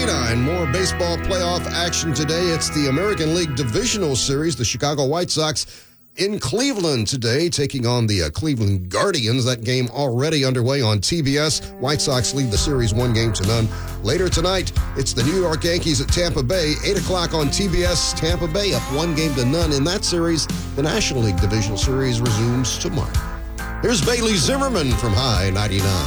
7:29. More baseball playoff action today. It's the American League Divisional Series. The Chicago White Sox in Cleveland today, taking on the Cleveland Guardians. That game already underway on TBS. White Sox lead the series 1-0. Later tonight, it's the New York Yankees at Tampa Bay. 8 o'clock on TBS. Tampa Bay up 1-0 in that series. The National League Divisional Series resumes tomorrow. Here's Bailey Zimmerman from High 99.